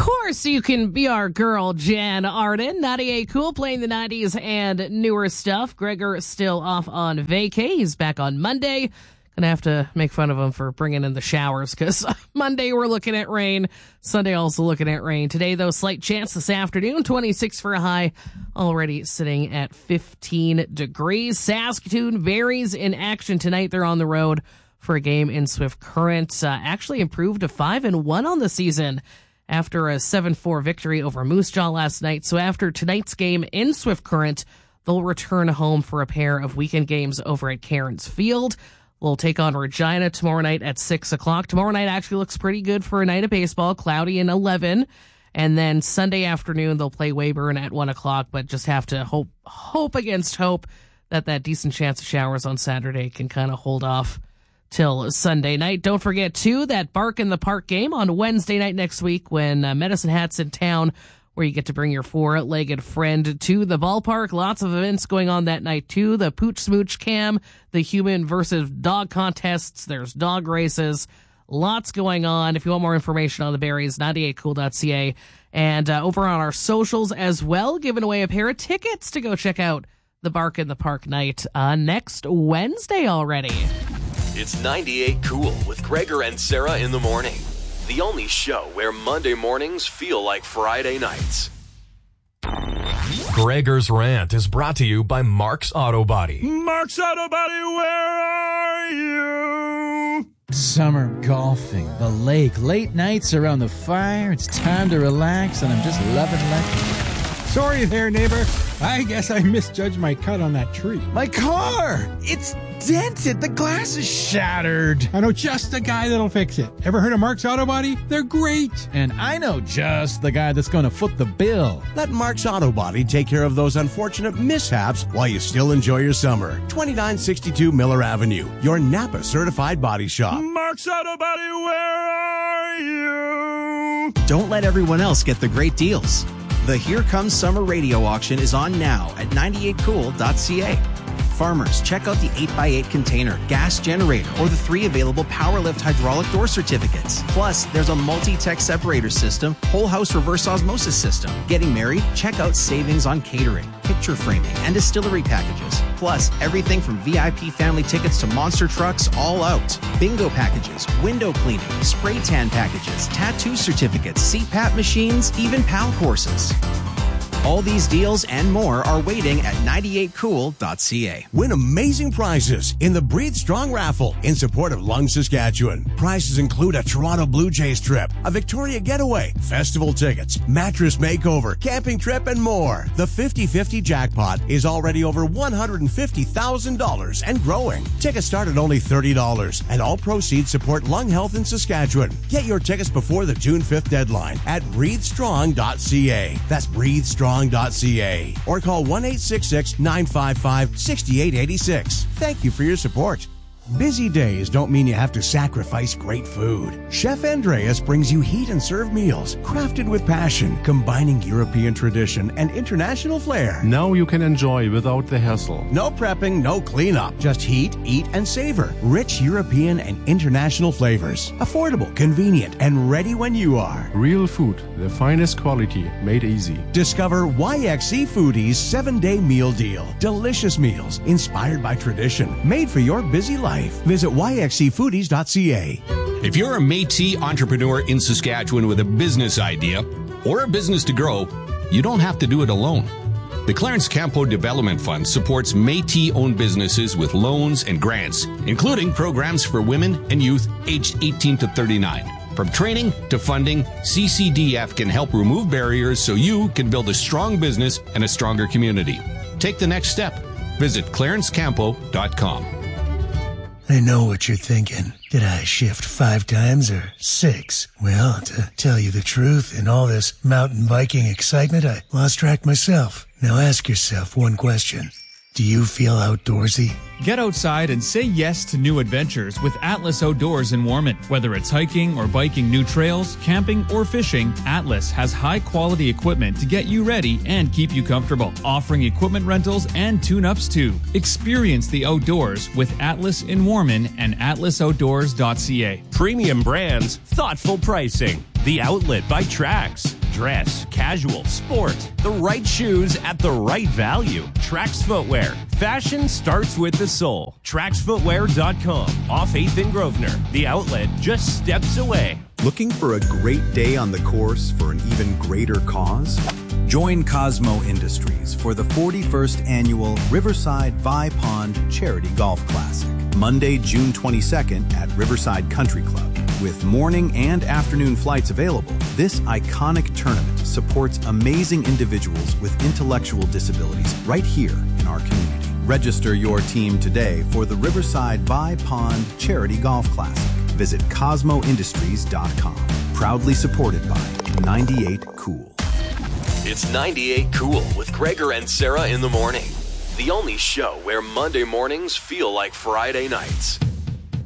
course, you can be our girl, Jan Arden. 98 Cool, playing the 90s and newer stuff. Gregor still off on vacay. He's back on Monday. Gonna have to make fun of him for bringing in the showers, because Monday we're looking at rain. Sunday also looking at rain. Today, though, slight chance this afternoon. 26 for a high. Already sitting at 15 degrees. Saskatoon Berries in action tonight. They're on the road for a game in Swift Current. Actually improved to 5-1 on the season after a 7-4 victory over Moose Jaw last night. So after tonight's game in Swift Current, they'll return home for a pair of weekend games over at Cairns Field. We'll take on Regina tomorrow night at 6 o'clock. Tomorrow night actually looks pretty good for a night of baseball, cloudy and 11. And then Sunday afternoon, they'll play Weyburn at 1 o'clock, but just have to hope against hope that decent chance of showers on Saturday can kind of hold off till Sunday night. Don't forget, too, that Bark in the Park game on Wednesday night next week when Medicine Hat's in town, where you get to bring your four-legged friend to the ballpark. Lots of events going on that night, too. The Pooch Smooch Cam, the human versus dog contests. There's dog races. Lots going on. If you want more information on the Berries, 98cool.ca. And over on our socials as well, giving away a pair of tickets to go check out the Bark in the Park night next Wednesday already. It's 98 Cool with Gregor and Sarah in the morning. The only show where Monday mornings feel like Friday nights. Gregor's Rant is brought to you by Mark's Auto Body. Mark's Auto Body, where are you? Summer golfing, the lake, late nights around the fire. It's time to relax, and I'm just loving life. Sorry there, neighbor. I guess I misjudged my cut on that tree. My car! It's dented. The glass is shattered. I know just the guy that'll fix it. Ever heard of Mark's Auto Body? They're great. And I know just the guy that's going to foot the bill. Let Mark's Auto Body take care of those unfortunate mishaps while you still enjoy your summer. 2962 Miller Avenue, your Napa certified body shop. Mark's Auto Body, where are you? Don't let everyone else get the great deals. The Here Comes Summer radio auction is on now at 98cool.ca. Farmers, check out the 8x8 container, gas generator, or the 3 available PowerLift hydraulic door certificates. Plus, there's a multi-tech separator system, whole house reverse osmosis system. Getting married? Check out savings on catering, picture framing, and distillery packages. Plus, everything from VIP family tickets to monster trucks, all out. Bingo packages, window cleaning, spray tan packages, tattoo certificates, CPAP machines, even PAL courses. All these deals and more are waiting at 98cool.ca. Win amazing prizes in the Breathe Strong raffle in support of Lung, Saskatchewan. Prizes include a Toronto Blue Jays trip, a Victoria getaway, festival tickets, mattress makeover, camping trip, and more. The 50-50 jackpot is already over $150,000 and growing. Tickets start at only $30, and all proceeds support lung health in Saskatchewan. Get your tickets before the June 5th deadline at breathestrong.ca. That's breathestrong.ca. Or call 1-866-955-6886. Thank you for your support. Busy days don't mean you have to sacrifice great food. Chef Andreas brings you heat and serve meals crafted with passion, combining European tradition and international flair. Now you can enjoy without the hassle. No prepping, no cleanup. Just heat, eat, and savor. Rich European and international flavors. Affordable, convenient, and ready when you are. Real food, the finest quality, made easy. Discover YXE Foodie's 7-day meal deal. Delicious meals inspired by tradition, made for your busy life. Visit yxefoodies.ca. If you're a Métis entrepreneur in Saskatchewan with a business idea or a business to grow, you don't have to do it alone. The Clarence Campo Development Fund supports Métis-owned businesses with loans and grants, including programs for women and youth aged 18 to 39. From training to funding, CCDF can help remove barriers so you can build a strong business and a stronger community. Take the next step. Visit clarencecampo.com. I know what you're thinking. Did I shift 5 times or 6? Well, to tell you the truth, in all this mountain biking excitement, I lost track myself. Now ask yourself one question. Do you feel outdoorsy? Get outside and say yes to new adventures with Atlas Outdoors in Warman. Whether it's hiking or biking new trails, camping or fishing, Atlas has high-quality equipment to get you ready and keep you comfortable, offering equipment rentals and tune-ups too. Experience the outdoors with Atlas in Warman and atlasoutdoors.ca. Premium brands, thoughtful pricing. The Outlet by Trax. dress, casual, sport. The right shoes at the right value. Trax Footwear. Fashion starts with the sole. TraxFootwear.com. Off 8th and Grosvenor. The outlet just steps away. Looking for a great day on the course for an even greater cause? Join Cosmo Industries for the 41st Annual Riverside Vi Pond Charity Golf Classic, Monday, June 22nd at Riverside Country Club. With morning and afternoon flights available, this iconic tournament supports amazing individuals with intellectual disabilities right here in our community. Register your team today for the Riverside Vi Pond Charity Golf Classic. Visit CosmoIndustries.com. Proudly supported by 98 Cool. It's 98 Cool with Gregor and Sarah in the morning. The only show where Monday mornings feel like Friday nights.